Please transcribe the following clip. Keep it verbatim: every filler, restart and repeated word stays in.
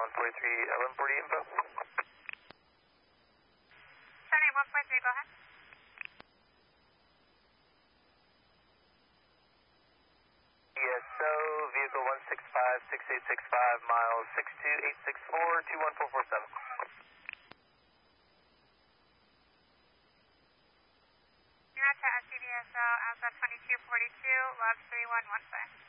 one forty-three, eleven forty info. seventy-one point three, go ahead. E S O, vehicle one six five six eight six five, miles six two eight six four, two one four four seven. You're at the S C V S O, Alpha twenty-two forty-two, log three one one five.